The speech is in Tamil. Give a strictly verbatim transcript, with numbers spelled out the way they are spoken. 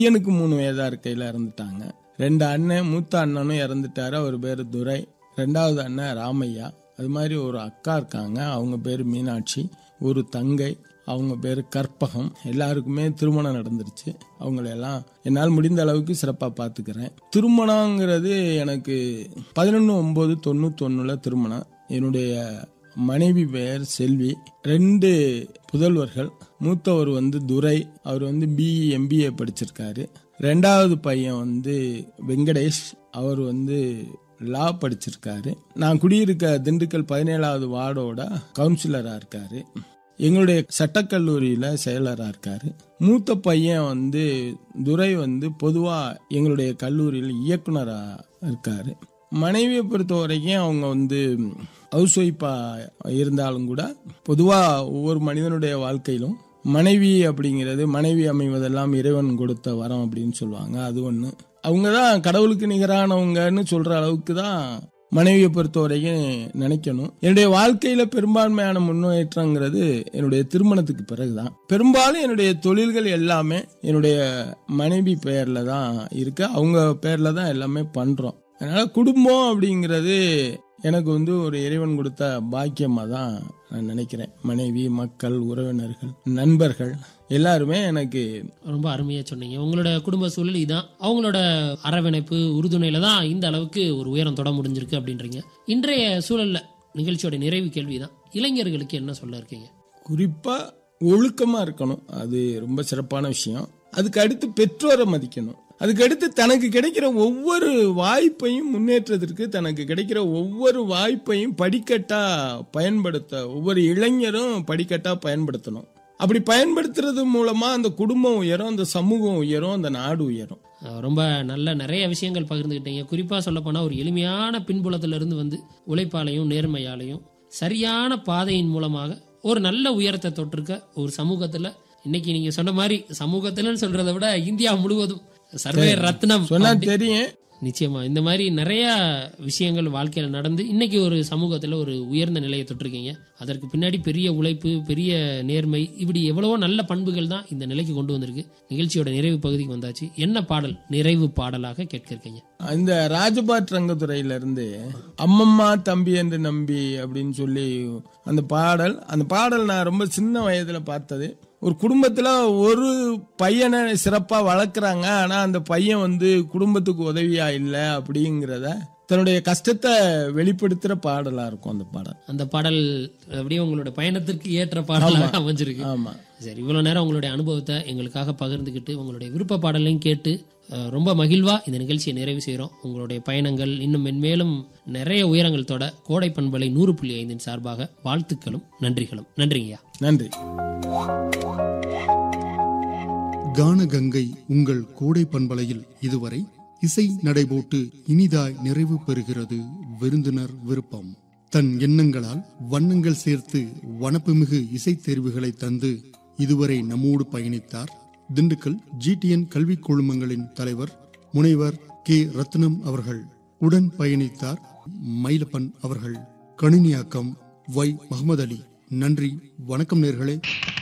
எனக்கு மூணு வயதா இருக்கையில இறந்துட்டாங்க. ரெண்டு அண்ணன், மூத்த அண்ணனும் இறந்துட்டாரு, அவர் பேரு துரை. ரெண்டாவது அண்ணன் ராமையா. அது மாதிரி ஒரு அக்கா இருக்காங்க, அவங்க பேரு மீனாட்சி. ஒரு தங்கை, அவங்க பேரு கற்பகம். எல்லாருக்குமே திருமணம் நடந்துருச்சு. அவங்களெல்லாம் என்னால் முடிந்த அளவுக்கு சிறப்பா பாத்துக்கிறேன். திருமணங்கிறது எனக்கு பதினொன்னு ஒன்பது தொண்ணூத்தி ஒண்ணுல திருமணம். என்னுடைய மனைவி பெயர் செல்வி. ரெண்டு புதல்வர்கள். மூத்தவர் வந்து துரை, அவர் வந்து பிஇ எம்பிஏ படிச்சிருக்காரு. ரெண்டாவது பையன் வந்து வெங்கடேஷ், அவர் வந்து லா படிச்சிருக்காரு. நான் குடியிருக்க திண்டுக்கல் பதினேழாவது வார்டோட கவுன்சிலரா இருக்காரு. எங்களுடைய சட்டக்கல்லூரியில செயலரா இருக்காரு. மூத்த பையன் வந்து துரை வந்து பொதுவா எங்களுடைய கல்லூரியில் இயக்குனரா இருக்காரு. மனைவியை பொறுத்த வரைக்கும் அவங்க வந்து ஹவுஸ் ஒய்ஃபா இருந்தாலும் கூட பொதுவா ஒவ்வொரு மனிதனுடைய வாழ்க்கையிலும் மனைவி அப்படிங்கிறது, மனைவி அமைவதெல்லாம் இறைவன் கொடுத்த வரம் அப்படின்னு சொல்லுவாங்க. அது ஒண்ணு. அவங்கதான் கடவுளுக்கு நிகரானவங்கன்னு சொல்ற அளவுக்கு தான் மனைவியை பொறுத்த வரைக்கும் நினைக்கணும். என்னுடைய வாழ்க்கையில பெரும்பான்மையான முன்னேற்றங்கிறது என்னுடைய திருமணத்துக்கு பிறகுதான். பெரும்பாலும் என்னுடைய தொழில்கள் எல்லாமே என்னுடைய மனைவி பெயர்ல தான் இருக்கு. அவங்க பெயர்ல தான் எல்லாமே பண்றோம். அதனால குடும்பம் அப்படிங்கிறது எனக்கு வந்து ஒரு இறைவன் கொடுத்த பாக்கியமா தான் நான் நினைக்கிறேன். மனைவி, மக்கள், உறவினர்கள், நண்பர்கள் எல்லாருமே எனக்கு ரொம்ப அருமையா சொன்னீங்க. உங்களோட குடும்ப சூழல் இதான், அவங்களோட அரவணைப்பு உறுதுணையில தான் இந்த அளவுக்கு ஒரு உயரம் தொட முடிஞ்சிருக்கு அப்படின்றீங்க. இன்றைய சூழல்ல நிகழ்ச்சியோட நிறைவு கேள்விதான், இளைஞர்களுக்கு என்ன சொல்ல இருக்கீங்க? குறிப்பா ஒழுக்கமா இருக்கணும். அது ரொம்ப சிறப்பான விஷயம். அதுக்கு அடுத்து பெற்றோரை மதிக்கணும். அதுக்கடுத்து தனக்கு கிடைக்கிற ஒவ்வொரு வாய்ப்பையும் முன்னேற்றத்திற்கு தனக்கு கிடைக்கிற ஒவ்வொரு வாய்ப்பையும் படிக்கட்டா பயன்படுத்த ஒவ்வொரு இளைஞரும் படிக்கட்டா பயன்படுத்தணும். அப்படி பயன்படுத்துறது மூலமா அந்த குடும்பம் உயரும், அந்த சமூகம் உயரும், அந்த நாடு உயரும். ரொம்ப நல்ல நிறைய விஷயங்கள் பகிர்ந்துக்கிட்டீங்க. குறிப்பா சொல்ல போனா ஒரு எளிமையான பின்புலத்துல இருந்து வந்து உழைப்பாலையும் நேர்மையாலையும் சரியான பாதையின் மூலமாக ஒரு நல்ல உயரத்தை தொட்டிருக்க ஒரு சமூகத்துல, இன்னைக்கு நீங்க சொன்ன மாதிரி சமூகத்துல சொல்றதை விட இந்தியா முழுவதும் சர்வே ரத்னம் சொன்னா தெரியும். நிச்சயமா இந்த மாதிரி நிறைய விஷயங்கள் வாழ்க்கையில நடந்து இன்னைக்கு ஒரு சமூகத்துல ஒரு உயர்ந்த நிலையை தொட்டிருக்கீங்க. அதற்கு பின்னாடி பெரிய உழைப்பு, பெரிய நேர்மை, இப்படி எவ்வளவோ நல்ல பண்புகள் தான் இந்த நிலைக்கு கொண்டு வந்திருக்கு. நிகழ்ச்சியோட நிறைவு பகுதிக்கு வந்தாச்சு. என்ன பாடல் நிறைவு பாடலாக கேட்க இருக்கீங்க? இந்த ராஜபாட் ரங்கத்துறையில இருந்து அம்மம்மா தம்பி என்று நம்பி அப்படின்னு சொல்லி அந்த பாடல். அந்த பாடல் நான் ரொம்ப சின்ன வயதுல பார்த்தது. ஒரு குடும்பத்துல ஒரு பையனை சிறப்பா வளர்க்குறாங்க, ஆனா அந்த பையன் வந்து குடும்பத்துக்கு உதவியா இல்ல அப்படிங்கிறத தன்னுடைய கஷ்டத்தை வெளிப்படுத்துற பாடலா இருக்கும் அந்த பாடல். அந்த பாடல் அப்படியே உங்களோட பயணத்திற்கு ஏற்ற பாடலாக அமைஞ்சிருக்கு. ஆமா. சரி, இவ்வளவு நேரம் உங்களுடைய அனுபவத்தை எங்களுக்காக பகிர்ந்துக்கிட்டு உங்களுடைய விருப்ப பாடலையும் கேட்டு ரொம்ப மகிழ்வா இந்த நிகழ்ச்சியை நிறைவு செய்கிறோம். உங்களுடைய பயணங்கள் இன்னும் மென்மேலும் நிறைய உயரங்கள் தொட கோடை பண்பலை நூறு புள்ளி ஐந்தின் சார்பாக வாழ்த்துக்களும் நன்றிகளும். நன்றிங்கய்யா. நன்றி. கானகங்கை உங்கள் கோடை பண்பலையில் இதுவரை இசை நடைபோட்டு இனிதாய் நிறைவு பெறுகிறது விருந்தினர் விருப்பம். தன் எண்ணங்களால் வண்ணங்கள் சேர்த்து வனப்புமிகு இசை தேர்வுகளை தந்து இதுவரை நம்மோடு பயணித்தார் திண்டுக்கல் ஜிடிஎன் கல்வி குழுமங்களின் தலைவர் முனைவர் கே ரத்னம் அவர்கள். உடன் பயணித்தார் மயிலப்பன் அவர்கள். கணினியாக்கம் வை முகமது அலி. நன்றி, வணக்கம் நேர்களே.